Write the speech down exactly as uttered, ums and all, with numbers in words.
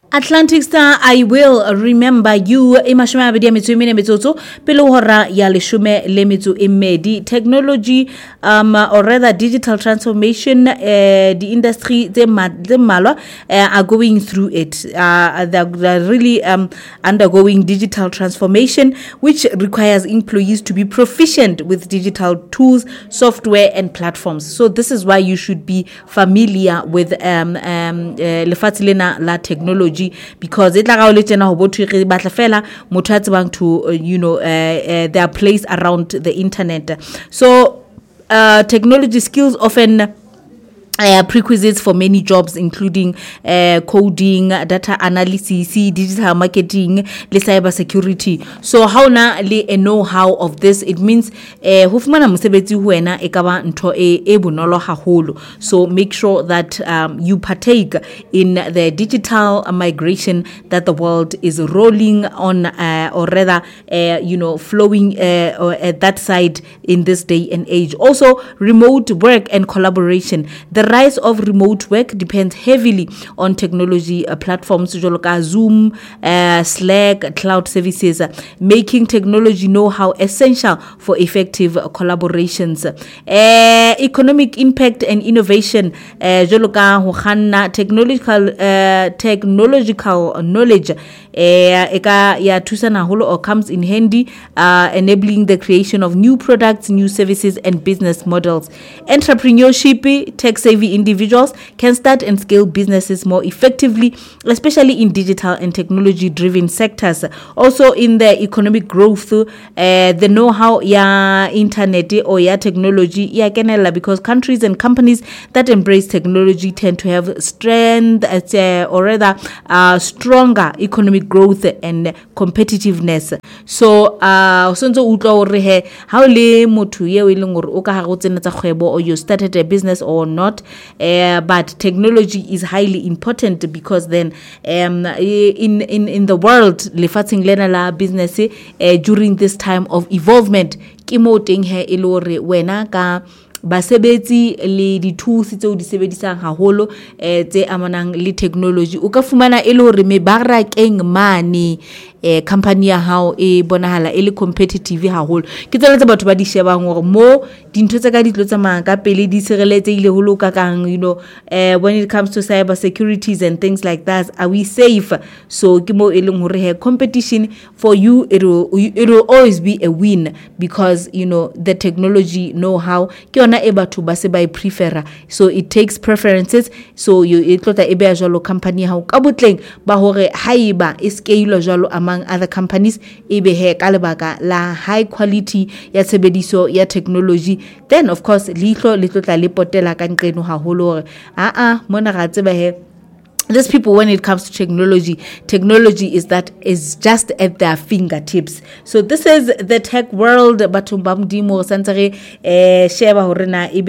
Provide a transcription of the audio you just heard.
Atlantic Star, I will remember you. Imashuma abedia mitu imene mitoto pelo hora ya leshume le mitu imedi technology um or rather digital transformation. Uh, the industry they malwa uh, are going through it. Uh, they're, they're really um undergoing digital transformation, which requires employees to be proficient with digital tools, software, and platforms. So this is why you should be familiar with um um lefatilena la technology. Because it like our tena ho botho re batla fela motho a tsebang to uh, you know uh, uh, their place around the internet. So uh, technology skills often Uh, prerequisites for many jobs, including uh, coding, data analysis, digital marketing, le cyber security. So how na le a know-how of this? It means hufumana musebetsi huena ekaba nto e e bonolo haholo. So make sure that um, you partake in the digital migration that the world is rolling on, uh, or rather, uh, you know, flowing uh, or at that side in this day and age. Also, remote work and collaboration. The rise of remote work depends heavily on technology uh, platforms such as Zoom, uh, Slack, cloud services, uh, making technology know-how essential for effective uh, collaborations. Uh, economic impact and innovation. Uh, technological uh, technological knowledge eka ya tusana holo or comes in handy, uh, enabling the creation of new products, new services, and business models. Entrepreneurship, tech-savvy individuals can start and scale businesses more effectively, especially in digital and technology-driven sectors. Also, in the economic growth, uh, the know-how ya internet or ya technology ya kenela, because countries and companies that embrace technology tend to have strength, uh, or rather, uh, stronger economic growth and competitiveness. So uh sonzo utla hore he ha o le motho ye o ileng hore o ka ha go tsena tsa kgwebo, or you started a business or not, uh, but technology is highly important, because then um in in in the world lefatsing lena la business uh, during this time of evolvement ke mo teng he e le hore wena ka basebetsi le di tools tse o di sebedisang haholo eh tse amanang le technology o ka fumana e le hore mebarakeng mane eh company ya hao e bonahala e le competitive haholo. Ke tsela tse batho ba di shebang hore mo dintho tse ka di tlotsa manga pele di sireletsehile holo ka kang, you know, eh when it comes to cyber securities and things like that, are we safe? So ke mo e leng hore he competition for you, it will it will always be a win, because you know the technology know how ke ona e batho ba se ba e prefera. So it takes preferences. So you e tlotla e be a jalo company ha o ka botleng ba hore haiba e scale jalo among other companies, e be he ka lebaka la high quality ya tshebediso ya technology, then of course litlo le tlotla le potela ka nqeno haholo hore a a mona ga tseba he these people, when it comes to technology, technology is that is just at their fingertips. So this is the tech world. Batumbam dimo santare eh sheba horena